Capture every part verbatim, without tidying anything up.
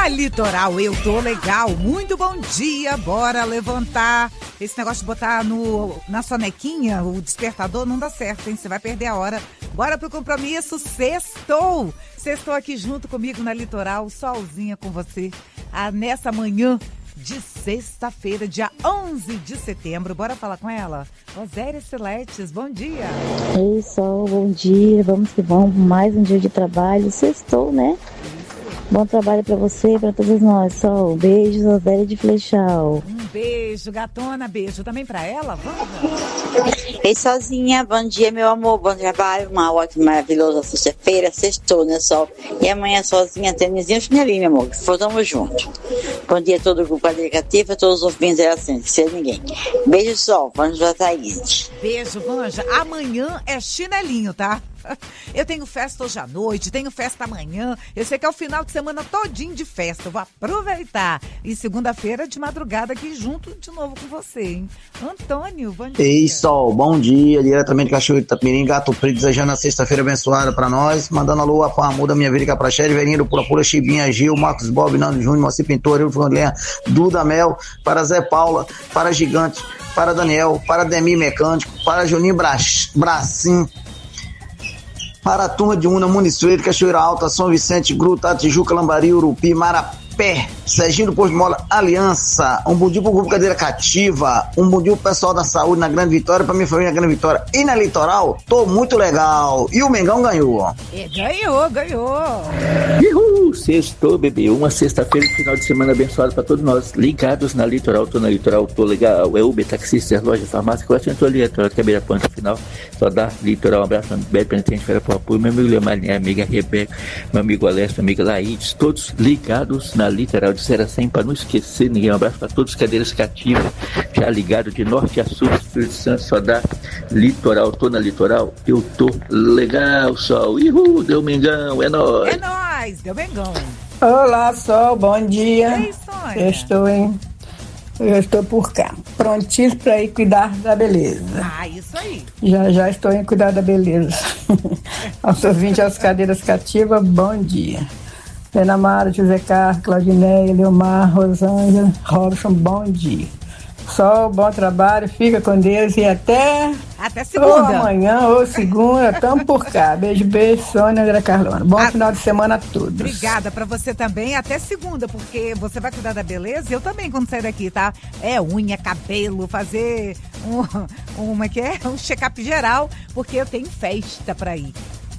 Na Litoral eu tô legal, muito bom dia, bora levantar. Esse negócio de botar no, na sonequinha o despertador não dá certo, hein? Você vai perder a hora. Bora pro compromisso, sextou. Sextou aqui junto comigo na Litoral, solzinha com você, ah, nessa manhã de sexta-feira, dia onze de setembro. Bora falar com ela? Rosélia Seletes, bom dia. Ei, Sol, bom dia. Vamos que vamos. Mais um dia de trabalho. Sextou, né? Bom trabalho pra você e pra todos nós, Sol. Beijos, Rosélia de Flechal. Um beijo, gatona. Beijo também pra ela. Vamos. Ei, Solzinha. Bom dia, meu amor. Bom trabalho. Uma ótima, maravilhosa sexta-feira. Sextou, né, Sol? E amanhã, sozinha, tênisinho, chinelinho, meu amor. Fomos juntos. Bom dia a todo o grupo Adricativa, a todos os ouvintes da assim, sem ninguém. Beijo, Sol. Vamos pra Thaís. Beijo, Vanja. Amanhã é chinelinho, tá? Eu tenho festa hoje à noite, tenho festa amanhã. Eu sei que é o final de semana todinho de festa. Eu vou aproveitar. E segunda-feira de madrugada aqui junto de novo com você, hein? Antônio, bom dia. Ei, Sol, bom dia. Diretamente de Cachoeiro de Itapemirim, Gato Preto, desejando a sexta-feira abençoada pra nós. Mandando alô a Muda, Minha Vida, Capraxé, Verinho do Pula Pula, Chibinha, Gil, Marcos Bob, Nando Júnior, Moacir Pintor, Euro Frondelinha, Duda Mel, para Zé Paula, para Gigante, para Daniel, para Demi Mecânico, para Juninho Bra- Bracim, para a turma de Una, Muniçoeiro, Cachoeira Alta, São Vicente, Gruta, Tijuca, Lambari, Urupi, Marapé, Serginho do Posto de Mola, Aliança, um bom dia pro grupo Cadeira Cativa, um bom dia pro pessoal da saúde na Grande Vitória, pra minha família na Grande Vitória e na Litoral, tô muito legal. E o Mengão ganhou. É, ganhou, ganhou. Uhul, sextou, bebê. Uma sexta-feira, final de semana abençoado pra todos nós. Ligados na Litoral, tô na Litoral, tô legal. É Uber, taxista, loja, farmácia, que eu acho que eu tô ali, tô aqui à beira-ponta, final. Só dá Litoral, um abraço, bem penitente, fera pro apoio, meu amigo Leomar, minha amiga Rebeca, meu amigo Alessio, minha amiga Laídes, todos ligados na Litoral de Seracém, pra não esquecer ninguém. Um abraço pra todos, cadeiras cativas, já ligado de norte a sul, Espírito Santo, só dá Litoral, tô na Litoral, eu tô legal, Sol. Uhul, deu Mengão, é nóis. É nóis, deu Mengão. Olá, Sol, bom dia. Ei, Sônia. Eu estou em... Eu estou por cá, prontíssimo para ir cuidar da beleza. Ah, isso aí. Já já estou em cuidar da beleza. Aos ouvintes, às cadeiras cativas, bom dia. Ana Mara, José Carlos, Claudineia, Leomar, Rosângela, Robson, bom dia. Sol, bom trabalho, fica com Deus e até... Até segunda. Ou amanhã, ou segunda, estamos por cá. Beijo, beijo, Sônia, André Carlona. Bom a... final de semana a todos. Obrigada pra você também, até segunda, porque você vai cuidar da beleza e eu também quando sair daqui, tá? É unha, cabelo, fazer um, uma que é um check-up geral, porque eu tenho festa pra ir.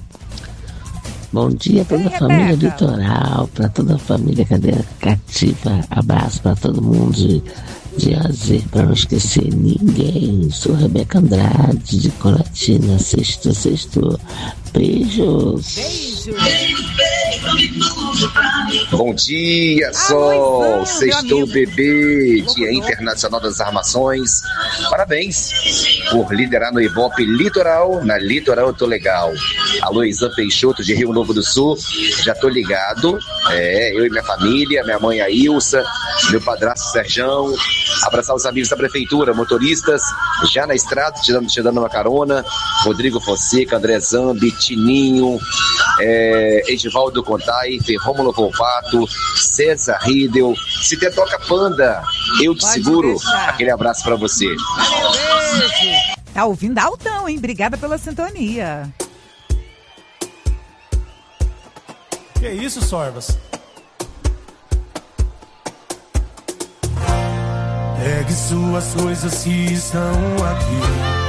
Bom dia para toda a família Litoral, para toda a família Cadeira Cativa. Abraço para todo mundo de, de A a Z, para não esquecer ninguém. Sou Rebeca Andrade, de Colatina. Sexto, sexto. Beijos. Beijo. Bom dia, Sol. Ah, Sextou, bebê. Dia Internacional das Armações. Parabéns por liderar no Ibope Litoral. Na Litoral eu tô legal. Alô, Isan Peixoto, de Rio Novo do Sul. Já tô ligado. É, eu e minha família, minha mãe a Ilsa, meu padrasto Serjão. Abraçar os amigos da prefeitura, motoristas, já na estrada, te dando, te dando uma carona. Rodrigo Fonseca, André Zambi, Tininho, é, Edivaldo Contai, Rômulo Volpato, César Riedel. Se te toca Panda, eu te Pode seguro. Deixar. Aquele abraço pra você. Valeu, beijo. Tá ouvindo altão, hein? Obrigada pela sintonia. Que isso, Sorbas? Pegue suas coisas que estão aqui.